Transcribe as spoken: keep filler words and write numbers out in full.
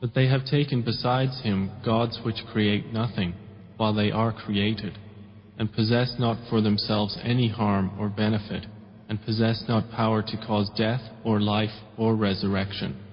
But they have taken besides Him gods which create nothing, while they are created, and possess not for themselves any harm or benefit, and possess not power to cause death or life or resurrection.